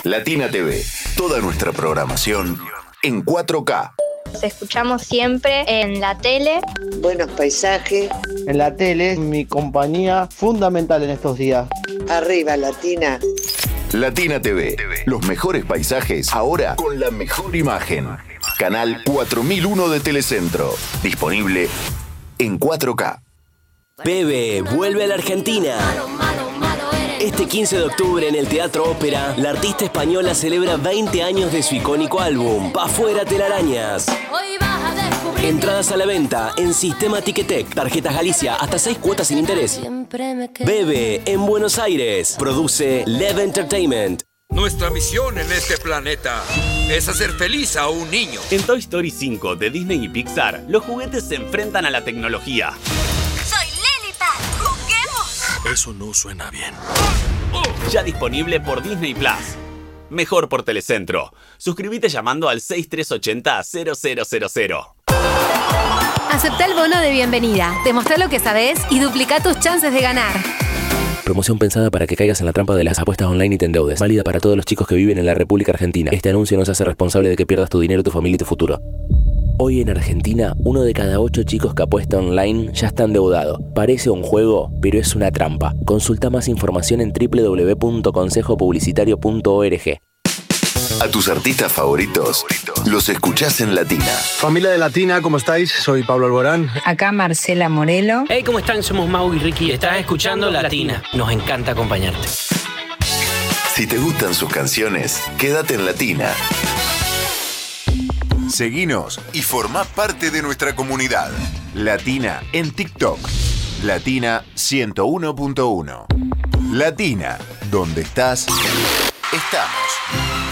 Latina TV, toda nuestra programación en 4K. Nos escuchamos siempre en la tele. Buenos paisajes. En la tele es mi compañía fundamental en estos días. Arriba, Latina. Latina TV, los mejores paisajes, ahora con la mejor imagen. Canal 4001 de Telecentro, disponible en 4K. Bebe vuelve a la Argentina. Este 15 de octubre en el Teatro Ópera, la artista española celebra 20 años de su icónico álbum, Pa' Fuera Telarañas. Entradas a la venta en Sistema Ticketek, Tarjetas Galicia, hasta 6 cuotas sin interés. Bebe en Buenos Aires. Produce Lev Entertainment. Nuestra misión en este planeta es hacer feliz a un niño. En Toy Story 5 de Disney y Pixar, los juguetes se enfrentan a la tecnología. ¡Soy Liliput! ¡Juguemos! Eso no suena bien. Ya disponible por Disney Plus. Mejor por Telecentro. Suscríbete llamando al 6380-0000. Aceptá el bono de bienvenida, demostrá lo que sabés y duplica tus chances de ganar. Promoción pensada para que caigas en la trampa de las apuestas online y te endeudes. Válida para todos los chicos que viven en la República Argentina. Este anuncio no se hace responsable de que pierdas tu dinero, tu familia y tu futuro. Hoy en Argentina, 1 de cada 8 chicos que apuesta online ya está endeudado. Parece un juego, pero es una trampa. Consulta más información en www.consejopublicitario.org. A tus artistas favoritos los escuchás en Latina. Familia de Latina, ¿cómo estáis? Soy Pablo Alborán. Acá Marcela Morelo. Hey, ¿cómo están? Somos Mau y Ricky. Estás escuchando Latina. Nos encanta acompañarte. Si te gustan sus canciones, quédate en Latina. Seguinos y formá parte de nuestra comunidad. Latina en TikTok. Latina 101.1. Latina, donde estás, estamos.